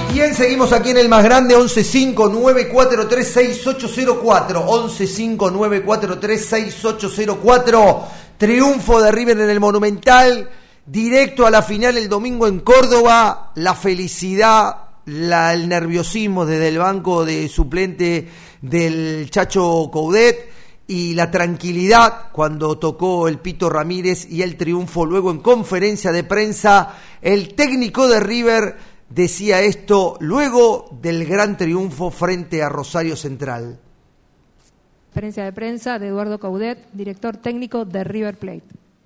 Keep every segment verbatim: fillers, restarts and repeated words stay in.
Bien, seguimos aquí en el más grande, once cinco nueve cuatro tres seis ocho cero cuatro, once cinco nueve cuatro tres seis ocho cero cuatro. Triunfo de River en el Monumental, directo a la final el domingo en Córdoba. La felicidad, la, el nerviosismo desde el banco de suplente del Chacho Coudet y la tranquilidad cuando tocó el Pito Ramírez, y el triunfo luego en conferencia de prensa. El técnico de River decía esto luego del gran triunfo frente a Rosario Central. Conferencia de prensa de Eduardo Coudet, director técnico de River Plate.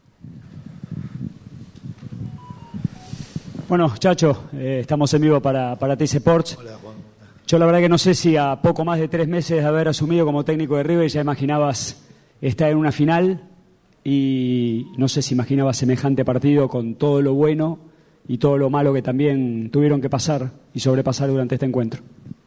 Bueno, Chacho, eh, estamos en vivo para, para T C Sports. Hola, Juan. Yo la verdad que no sé si a poco más de tres meses de haber asumido como técnico de River ya imaginabas estar en una final, y no sé si imaginabas semejante partido con todo lo bueno y todo lo malo que también tuvieron que pasar y sobrepasar durante este encuentro.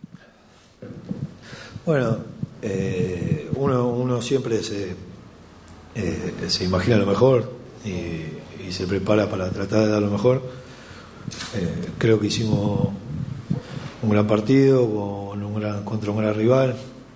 Bueno, eh, uno, uno siempre se, eh, se imagina lo mejor y, y se prepara para tratar de dar lo mejor. Eh, creo que hicimos un gran partido con un gran, contra un gran rival,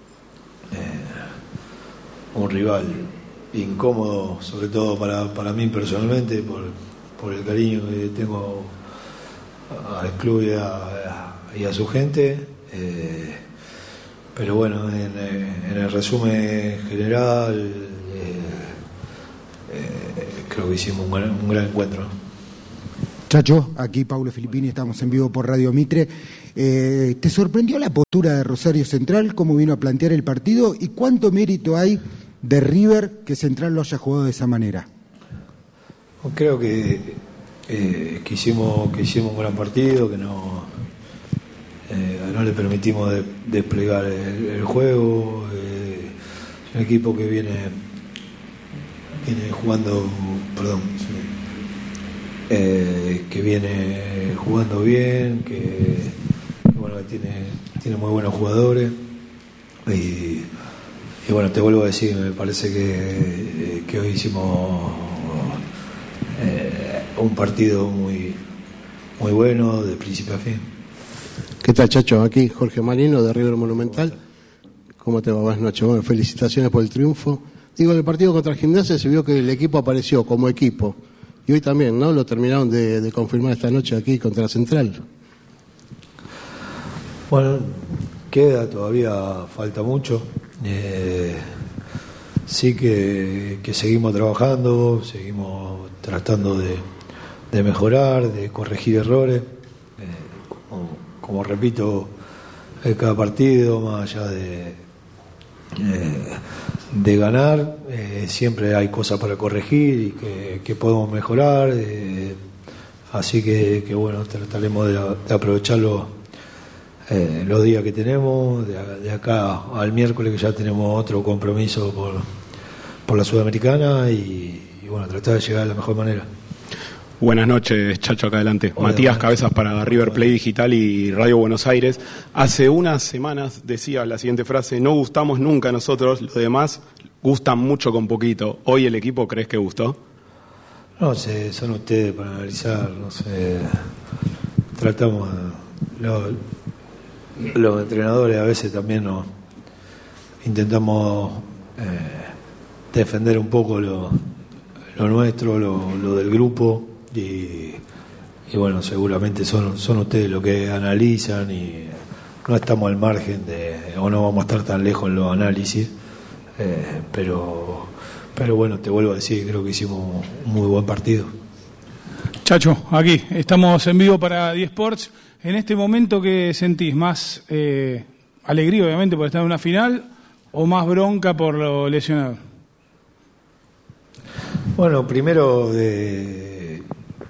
eh, un rival incómodo, sobre todo para, para mí personalmente, por por el cariño que tengo al club y a, y a su gente, eh, pero bueno, en, en el resumen general eh, eh, creo que hicimos un gran, un gran encuentro. Chacho, aquí Paulo Filippini, estamos en vivo por Radio Mitre. Eh, ¿Te sorprendió la postura de Rosario Central, cómo vino a plantear el partido, y cuánto mérito hay de River que Central lo haya jugado de esa manera? Creo que, eh, que, hicimos, que hicimos un gran partido, que no, eh, no le permitimos de, desplegar el, el juego. Eh, es un equipo que viene, viene jugando, perdón, eh, que viene jugando bien, que, que bueno, que tiene, tiene muy buenos jugadores. Y, y bueno, te vuelvo a decir, me parece que, que hoy hicimos Eh, un partido muy muy bueno de principio a fin. ¿Qué tal, Chacho? Aquí Jorge Marino de River Monumental. ¿Cómo te va? Buenas noches. Bueno, felicitaciones por el triunfo. Digo, en el partido contra Gimnasia se vio que el equipo apareció como equipo, y hoy también, ¿no? Lo terminaron de, de confirmar esta noche aquí contra Central. Bueno, queda, todavía falta mucho. Eh, sí que, que seguimos trabajando, seguimos tratando de, de mejorar, de corregir errores. Eh, como, como repito, en cada partido, más allá de, eh, de ganar, eh, siempre hay cosas para corregir y que, que podemos mejorar. Eh, así que, que bueno, trataremos de, de aprovecharlo eh, los días que tenemos, de, de acá al miércoles, que ya tenemos otro compromiso por, por la Sudamericana, y bueno, tratar de llegar de la mejor manera. Buenas noches, Chacho, acá adelante. Hola, Matías buenas. Cabezas para River Plate Digital y Radio Buenos Aires. Hace unas semanas decía la siguiente frase: no gustamos nunca a nosotros, los demás gustan mucho con poquito. ¿Hoy el equipo crees que gustó? No sé, son ustedes para analizar, no sé. Tratamos, los, los entrenadores a veces también nos intentamos eh, defender un poco lo lo nuestro, lo, lo del grupo, y, y bueno, seguramente son, son ustedes los que analizan, y no estamos al margen de, o no vamos a estar tan lejos en los análisis, eh, pero, pero bueno, te vuelvo a decir, creo que hicimos un muy buen partido. Chacho, aquí estamos en vivo para D Sports. En este momento, ¿qué sentís? ¿Más eh, alegría, obviamente, por estar en una final, o más bronca por lo lesionado? Bueno, primero de,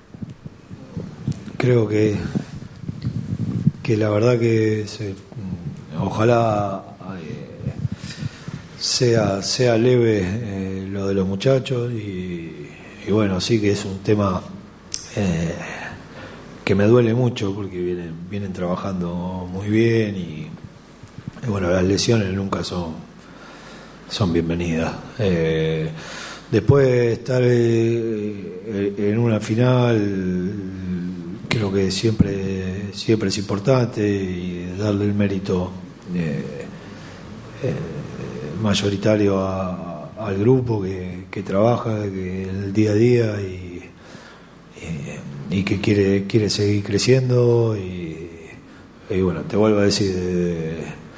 creo que que la verdad que se, ojalá eh, sea sea leve eh, lo de los muchachos, y, y bueno, sí que es un tema eh, que me duele mucho, porque vienen vienen trabajando muy bien, y, y bueno, las lesiones nunca son son bienvenidas. Eh, Después de estar eh, en una final creo que siempre, siempre es importante y darle el mérito eh, eh, mayoritario a, al grupo que, que trabaja que el día a día y, y, y que quiere, quiere seguir creciendo y, y bueno, te vuelvo a decir, de,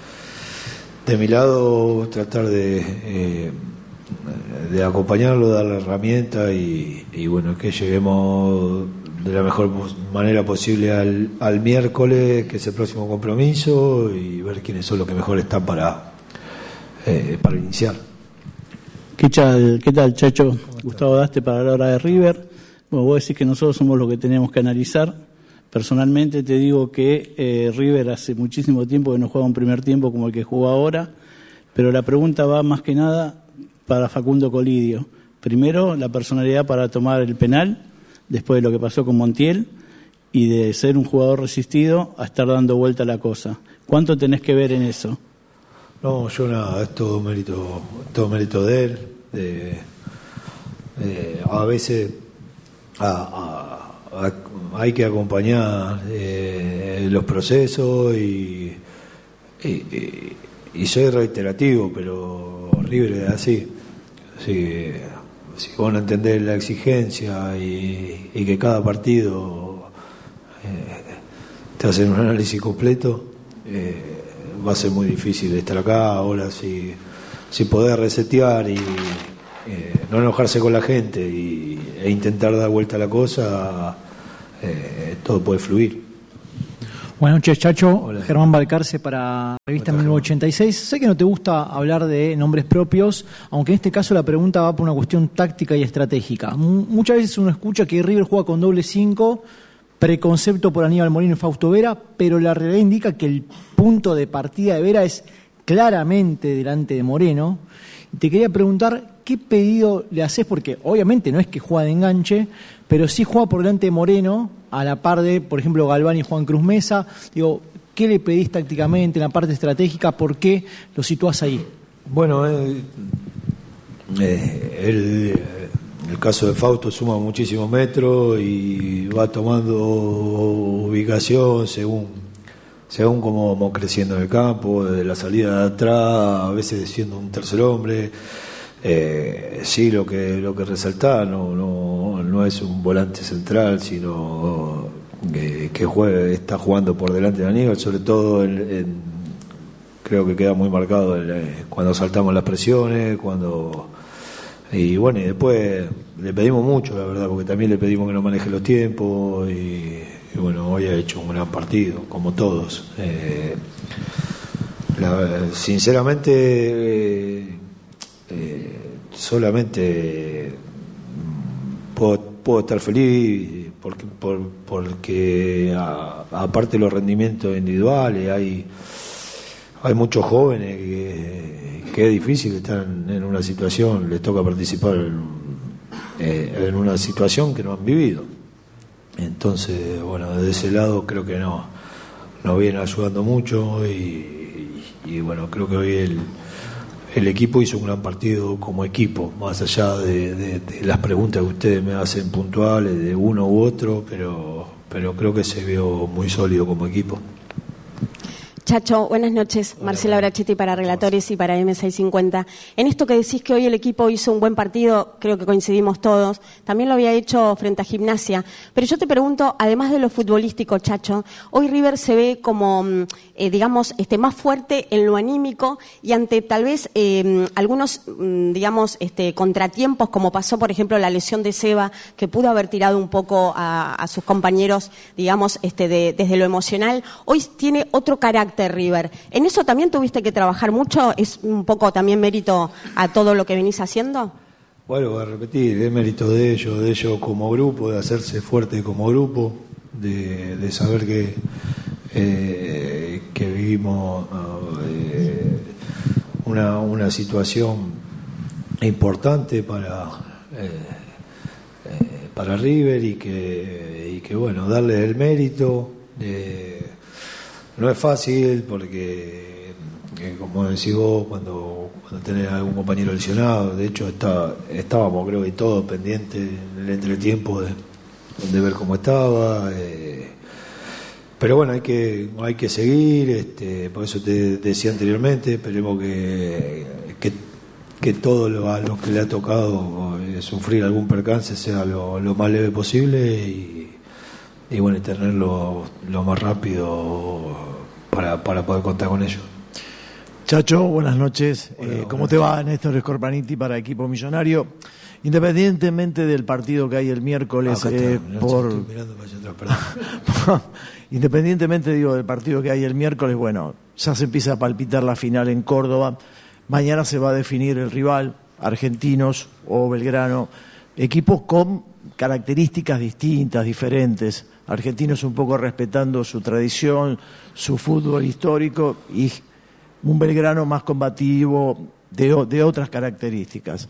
de mi lado tratar de... Eh, de acompañarlo, darle herramientas y, y bueno, que lleguemos de la mejor manera posible al, al miércoles, que es el próximo compromiso, y ver quiénes son los que mejor están para, eh, para iniciar. ¿Qué tal, qué tal Chacho? Gustavo Daste para la hora de River. Bueno, vos decís que nosotros somos los que tenemos que analizar. Personalmente te digo que eh, River hace muchísimo tiempo que no juega un primer tiempo como el que jugó ahora, pero la pregunta va más que nada para Facundo Colidio. Primero, la personalidad para tomar el penal, después de lo que pasó con Montiel, y de ser un jugador resistido a estar dando vuelta a la cosa. ¿Cuánto tenés que ver en eso? No, yo nada, es todo mérito, todo mérito de él. De, de, a veces a, a, a, hay que acompañar eh, los procesos y, y, y, y soy reiterativo, pero River es así. Si, si vos no entendés la exigencia y, y que cada partido eh, te hacen un análisis completo, eh, va a ser muy difícil estar acá. Ahora si, si podés resetear y eh, no enojarse con la gente y, e intentar dar vuelta a la cosa, eh, todo puede fluir. Buenas noches, Chacho. Hola. Germán Balcarce para Revista mil novecientos ochenta y seis. Sé que no te gusta hablar de nombres propios, aunque en este caso la pregunta va por una cuestión táctica y estratégica. M- muchas veces uno escucha que River juega con doble cinco, preconcepto por Aníbal Moreno y Fausto Vera, pero la realidad indica que el punto de partida de Vera es claramente delante de Moreno. Y te quería preguntar qué pedido le haces, porque obviamente no es que juega de enganche, pero sí juega por delante de Moreno, a la par de, por ejemplo, Galván y Juan Cruz Mesa. Digo, ¿qué le pedís tácticamente en la parte estratégica? ¿Por qué lo situás ahí? Bueno, eh, eh, el, el caso de Fausto suma muchísimos metros y va tomando ubicación según según cómo vamos creciendo en el campo, desde la salida de atrás, a veces siendo un tercer hombre. Eh, sí, lo que lo que resaltá no, no, no es un volante central, sino que, que juegue, está jugando por delante de Aníbal, sobre todo en, en, creo que queda muy marcado el, cuando saltamos las presiones, cuando y bueno, y después le pedimos mucho, la verdad, porque también le pedimos que no maneje los tiempos y, y bueno, hoy ha hecho un gran partido, como todos. Eh, la, sinceramente eh, Eh, solamente puedo, puedo estar feliz porque, por, porque a, aparte de los rendimientos individuales hay hay muchos jóvenes que, que es difícil estar en, en una situación, les toca participar en, eh, en una situación que no han vivido. Entonces, bueno, desde ese lado creo que no nos viene ayudando mucho y, y, y bueno, creo que hoy el El equipo hizo un gran partido como equipo, más allá de, de, de las preguntas que ustedes me hacen puntuales de uno u otro, pero, pero creo que se vio muy sólido como equipo. Chacho, buenas noches. Hola, Marcela Brachetti para Relatores y para eme seiscientos cincuenta. En esto que decís que hoy el equipo hizo un buen partido, creo que coincidimos todos. También lo había hecho frente a Gimnasia. Pero yo te pregunto, además de lo futbolístico, Chacho, hoy River se ve como, eh, digamos, este, más fuerte en lo anímico y ante tal vez eh, algunos, digamos, este, contratiempos, como pasó, por ejemplo, la lesión de Seba, que pudo haber tirado un poco a, a sus compañeros, digamos, este, de, desde lo emocional. Hoy tiene otro carácter River. ¿En eso también tuviste que trabajar mucho? ¿Es un poco también mérito a todo lo que venís haciendo? Bueno, voy a repetir, es mérito de ellos, de ellos como grupo, de hacerse fuerte como grupo, de, de saber que, eh, que vivimos eh, una, una situación importante para, eh, eh, para River y que, y que, bueno, darle el mérito. De, No es fácil porque, eh, como decís vos, cuando, cuando tenés algún compañero lesionado, de hecho está, estábamos creo que todos pendientes en el entretiempo de, de ver cómo estaba. Eh, pero bueno, hay que hay que seguir, este, por eso te decía anteriormente, esperemos que, que, que todo lo, a lo que le ha tocado eh, sufrir algún percance sea lo, lo más leve posible y, y bueno, y tenerlo lo más rápido para, para poder contar con ellos. Chacho, buenas noches. Hola, eh, buenas ¿Cómo te va? Néstor Scorpaniti para Equipo Millonario. Independientemente del partido que hay el miércoles, Ah, acá eh, está, mirá, por... estoy mirando para allá atrás, perdón. Independientemente, digo, del partido que hay el miércoles, bueno, ya se empieza a palpitar la final en Córdoba. Mañana se va a definir el rival, Argentinos o Belgrano, equipos con características distintas, diferentes. Argentinos un poco respetando su tradición, su fútbol histórico, y un Belgrano más combativo, de, de otras características.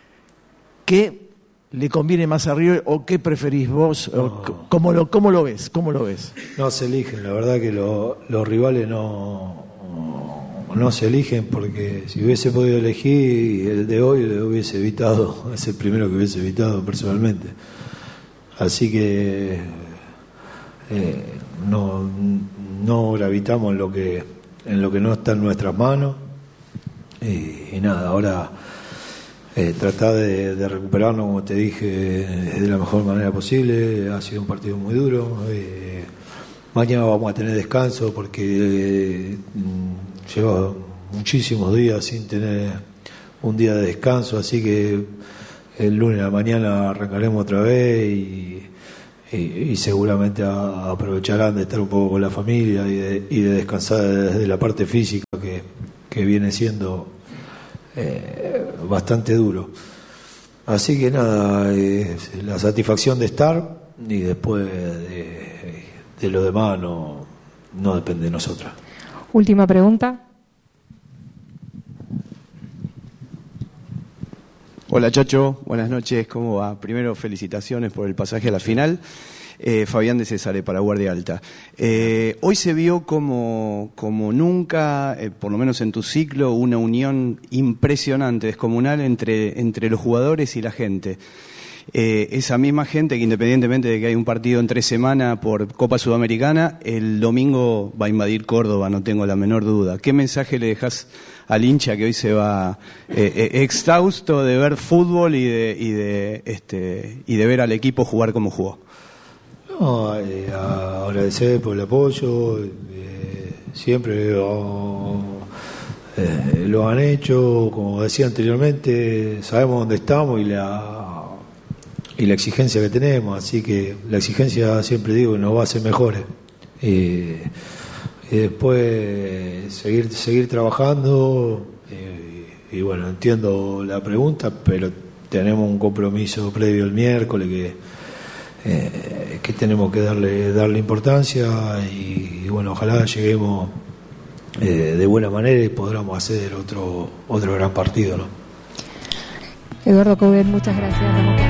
¿Qué le conviene más a River o qué preferís vos? No. ¿Cómo lo, cómo lo ves? ¿Cómo lo ves? No se eligen, la verdad que lo, los rivales no, no se eligen, porque si hubiese podido elegir el de hoy lo hubiese evitado, es el primero que hubiese evitado personalmente. Así que eh, no, no gravitamos en lo que, en lo que no está en nuestras manos y, y nada, ahora Eh, tratar de, de recuperarnos, como te dije, de la mejor manera posible. Ha sido un partido muy duro. Eh, mañana vamos a tener descanso porque eh, lleva muchísimos días sin tener un día de descanso, así que el lunes a la mañana arrancaremos otra vez y, y, y seguramente a, aprovecharán de estar un poco con la familia y de, y de descansar desde la parte física que, que viene siendo Eh, bastante duro. Así que nada, eh, la satisfacción de estar y después de, de lo demás no, no depende de nosotros. Última pregunta. Hola Chacho, buenas noches, ¿cómo va? Primero felicitaciones por el pasaje a la final. Eh, Fabián de Cesare para Guardia Alta. Eh, hoy se vio como, como nunca, eh, por lo menos en tu ciclo, una unión impresionante, descomunal entre, entre los jugadores y la gente. Eh, esa misma gente que, independientemente de que hay un partido en tres semanas por Copa Sudamericana, el domingo va a invadir Córdoba, no tengo la menor duda. ¿Qué mensaje le dejas al hincha que hoy se va eh, eh, exhausto de ver fútbol y de, y de, este, y de ver al equipo jugar como jugó? No, eh, a agradecer por el apoyo, eh, siempre lo, eh, lo han hecho, como decía anteriormente, sabemos dónde estamos y la y la exigencia que tenemos, así que la exigencia, siempre digo, nos va a hacer mejores. Eh, y después seguir seguir trabajando, eh, y bueno, entiendo la pregunta, pero tenemos un compromiso previo el miércoles que Eh, que tenemos que darle darle importancia y, y bueno, ojalá lleguemos eh, de buena manera y podamos hacer otro otro gran partido, ¿no? Eduardo Coudet, muchas gracias.